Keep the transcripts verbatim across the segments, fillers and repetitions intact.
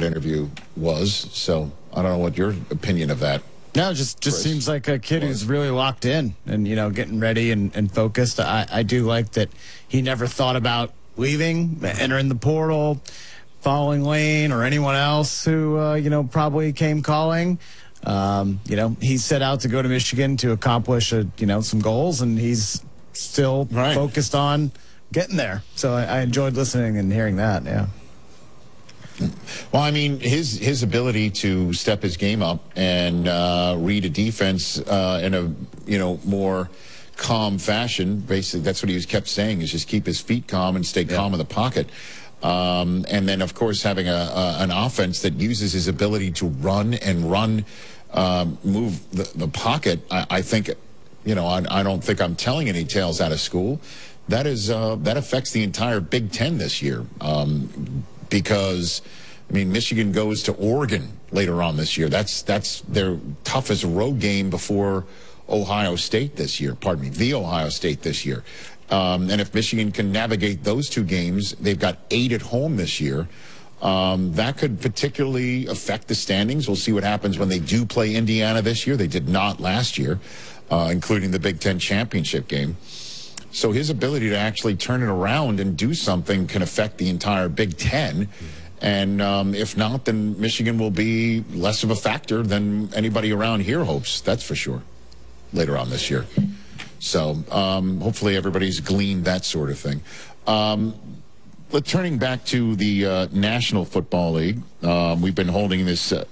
interview was. So I don't know what your opinion of that. No, just just Chris. seems like a kid who's really locked in and, you know, getting ready and, and focused. I, I do like that he never thought about leaving, entering the portal, following Lane or anyone else who, uh, you know, probably came calling. Um, you know, he set out to go to Michigan to accomplish, a, you know, some goals, and he's still right. focused on getting there. So I, I enjoyed listening and hearing that, yeah. Well, I mean, his his ability to step his game up and uh, read a defense uh, in a, you know, more calm fashion, basically that's what he was kept saying, is just keep his feet calm and stay yeah. calm in the pocket. Um, and then, of course, having a, a an offense that uses his ability to run and run, um, move the, the pocket, I, I think, you know, I, I don't think I'm telling any tales out of school. That is uh, that affects the entire Big Ten this year. Um, Because, I mean, Michigan goes to Oregon later on this year. That's that's their toughest road game before Ohio State this year. Pardon me, the Ohio State this year. Um, and if Michigan can navigate those two games, they've got eight at home this year. Um, that could particularly affect the standings. We'll see what happens when they do play Indiana this year. They did not last year, uh, including the Big Ten championship game. So his ability to actually turn it around and do something can affect the entire Big Ten. And um, if not, then Michigan will be less of a factor than anybody around here hopes. That's for sure, later on this year. So um, hopefully everybody's gleaned that sort of thing. Um, but turning back to the uh, National Football League, um, we've been holding this uh,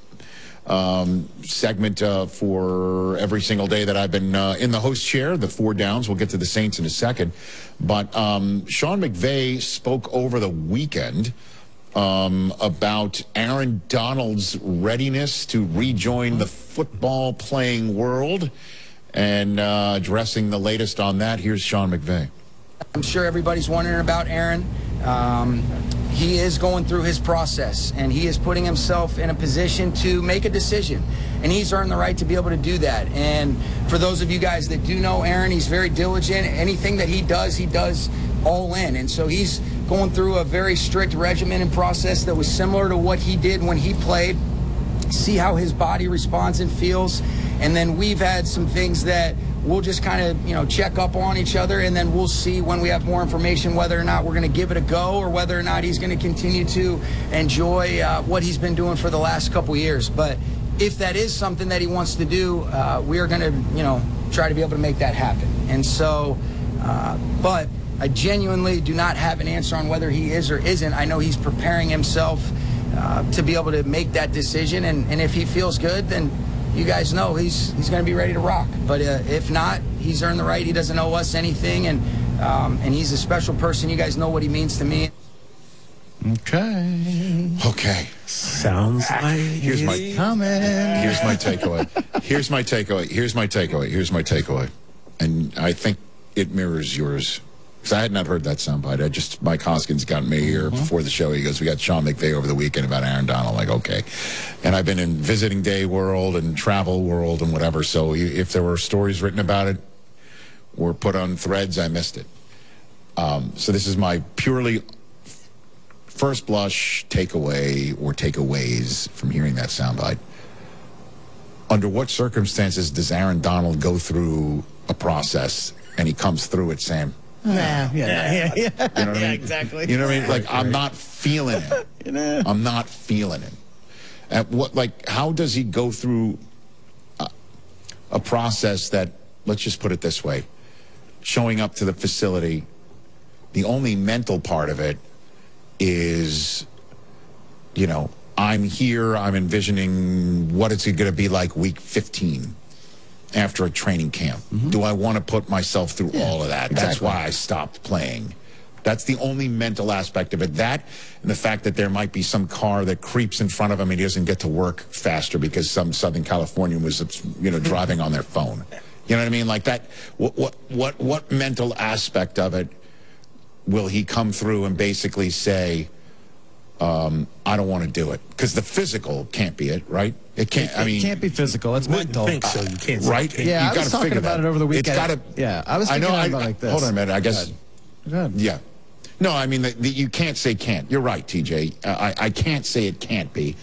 Um, segment uh, for every single day that I've been uh, in the host chair, the four downs. We'll get to the Saints in a second. But um, Sean McVay spoke over the weekend um, about Aaron Donald's readiness to rejoin the football playing world and uh, addressing the latest on that. Here's Sean McVay. I'm sure everybody's wondering about Aaron. Um, he is going through his process, and he is putting himself in a position to make a decision, and he's earned the right to be able to do that. And for those of you guys that do know Aaron, he's very diligent. Anything that he does, he does all in, and so he's going through a very strict regimen and process that was similar to what he did when he played. See how his body responds and feels, and then we've had some things that we'll just kind of, you know, check up on each other, and then we'll see when we have more information whether or not we're going to give it a go or whether or not he's going to continue to enjoy uh, what he's been doing for the last couple years. But if that is something that he wants to do, uh, we are going to, you know, try to be able to make that happen. And so, uh, but I genuinely do not have an answer on whether he is or isn't. I know he's preparing himself uh, to be able to make that decision, and, and if he feels good, then you guys know he's he's going to be ready to rock. But uh, if not, he's earned the right. He doesn't owe us anything, and um, and he's a special person. You guys know what he means to me. Okay. Okay. Sounds like here's my coming. Here's my takeaway. Here's my takeaway. Here's my takeaway. Here's my takeaway. And I think it mirrors yours. Because I had not heard that soundbite. I just, Mike Hoskins got me here mm-hmm. before the show. He goes, we got Sean McVay over the weekend about Aaron Donald. I'm like, okay. And I've been in visiting day world and travel world and whatever. So if there were stories written about it or put on threads, I missed it. Um, so this is my purely first blush takeaway or takeaways from hearing that soundbite. Under what circumstances does Aaron Donald go through a process and he comes through it, Sam? Nah, yeah, yeah, yeah, yeah. You know what yeah, I mean? exactly. You know what I mean? Like, I'm not feeling it. You know? I'm not feeling it. And what, like, how does he go through a, a process that, let's just put it this way, showing up to the facility, the only mental part of it is, you know, I'm here, I'm envisioning what it's going to be like week fifteen. After a training camp. Mm-hmm. Do I want to put myself through yeah, all of that? Exactly. That's why I stopped playing. That's the only mental aspect of it. That and the fact that there might be some car that creeps in front of him and he doesn't get to work faster because some Southern Californian was, you know, driving on their phone. You know what I mean? Like that, what, what, what, what mental aspect of it will he come through and basically say, Um, I don't want to do it, because the physical can't be it, right? It can't. It, I mean, it can't be physical. It's mental. I think so. You can't. Right? Yeah, you I was talking about that. it over the weekend. It's got to. Yeah, I was I thinking know. about I, it like this. Hold on a minute. I guess. Go ahead. Go ahead. Yeah. No, I mean, the, the, you can't say can't. You're right, T J. Uh, I, I can't say it can't be.